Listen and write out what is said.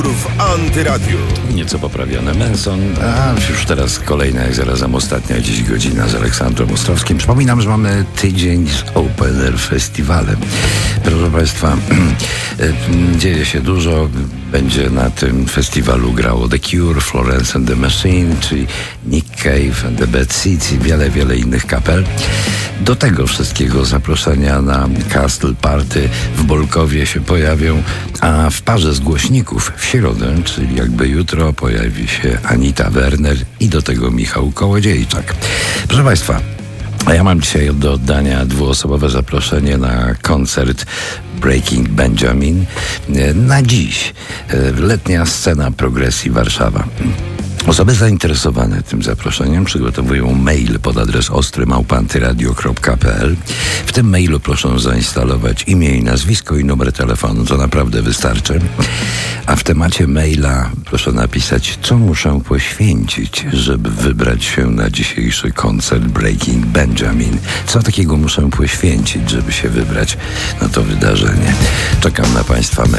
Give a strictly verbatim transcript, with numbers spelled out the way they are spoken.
w Antyradiu. Nieco poprawione Manson, a już teraz kolejna, jak zarazem ostatnia dziś godzina z Aleksandrem Ostrowskim. Przypominam, że mamy tydzień z Open Air Festiwalem. Proszę Państwa, dzieje się dużo. Będzie na tym festiwalu grało The Cure, Florence and the Machine, czyli Nick Cave and the Bad Seeds i wiele, wiele innych kapel. Do tego wszystkiego zaproszenia na Castle Party w Bolkowie się pojawią, a w parze z głośników w środę, czyli jakby jutro, pojawi się Anita Werner i do tego Michał Kołodziejczak. Proszę Państwa, a ja mam dzisiaj do oddania dwuosobowe zaproszenie na koncert Breaking Benjamin. Na dziś letnia scena progresji Warszawa. Osoby zainteresowane tym zaproszeniem przygotowują mail pod adres ostry małpa antyradio kropka p l. W tym mailu proszę zainstalować imię i nazwisko i numer telefonu. To naprawdę wystarczy. A w temacie maila proszę napisać, co muszę poświęcić, żeby wybrać się na dzisiejszy koncert Breaking Benjamin. Co takiego muszę poświęcić, żeby się wybrać na to wydarzenie. Czekam na Państwa mail.